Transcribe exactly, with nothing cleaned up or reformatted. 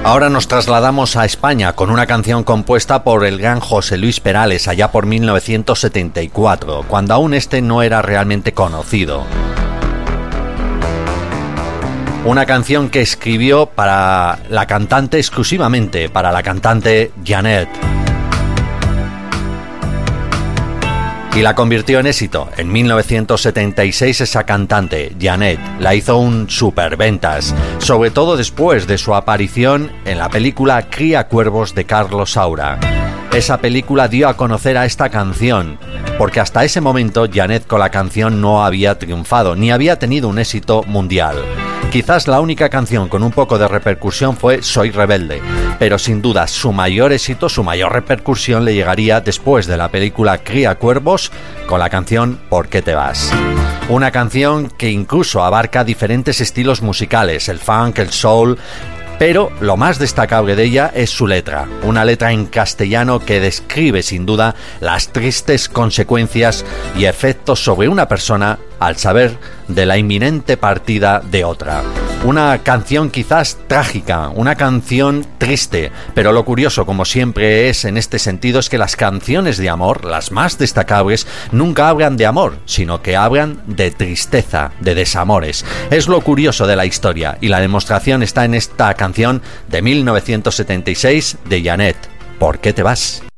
Ahora nos trasladamos a España con una canción compuesta por el gran José Luis Perales allá por mil novecientos setenta y cuatro, cuando aún este no era realmente conocido. Una canción que escribió para la cantante exclusivamente, para la cantante Janet. Y la convirtió en éxito. En mil novecientos setenta y seis esa cantante, Janet, la hizo un superventas, sobre todo después de su aparición en la película Cría Cuervos de Carlos Saura. Esa película dio a conocer a esta canción, porque hasta ese momento Janet con la canción no había triunfado, ni había tenido un éxito mundial. Quizás la única canción con un poco de repercusión fue Soy Rebelde, pero sin duda su mayor éxito, su mayor repercusión le llegaría después de la película Cría Cuervos con la canción ¿Por qué te vas? Una canción que incluso abarca diferentes estilos musicales, el funk, el soul, pero lo más destacable de ella es su letra, una letra en castellano que describe sin duda las tristes consecuencias y efectos sobre una persona al saber de la inminente partida de otra. Una canción quizás trágica, una canción triste, pero lo curioso, como siempre es en este sentido, es que las canciones de amor, las más destacables, nunca hablan de amor, sino que hablan de tristeza, de desamores. Es lo curioso de la historia, y la demostración está en esta canción de mil novecientos setenta y seis de Janet, ¿Por qué te vas?